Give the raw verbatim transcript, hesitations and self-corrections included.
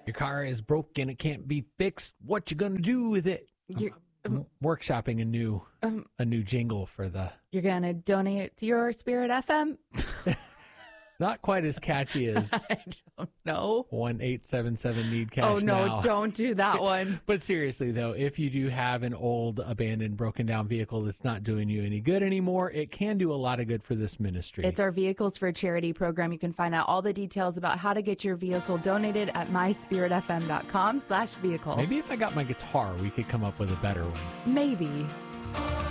Your car is broken. It can't be fixed. What you going to do with it? You're, I'm, I'm workshopping a new um, a new jingle for the... You're going to donate it to your Spirit F M? Not quite as catchy as I don't know. one eight seven seven need cash Oh, no, now. don't do that one. But seriously, though, if you do have an old, abandoned, broken down vehicle that's not doing you any good anymore, it can do a lot of good for this ministry. It's our Vehicles for Charity program. You can find out all the details about how to get your vehicle donated at myspiritfm.com slash vehicle. Maybe if I got my guitar, we could come up with a better one. Maybe.